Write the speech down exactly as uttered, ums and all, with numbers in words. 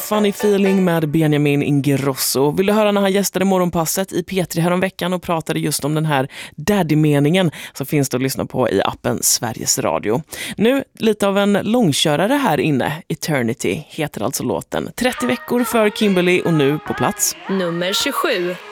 Funny Feeling med Benjamin Ingrosso. Vill du höra när han gästade Morgonpasset i P tre häromveckan och pratade just om den här daddy-meningen, så finns det att lyssna på i appen Sveriges Radio. Nu lite av en långkörare här inne. Eternity heter alltså låten. trettio veckor för Kimberly och nu på plats nummer tjugosju.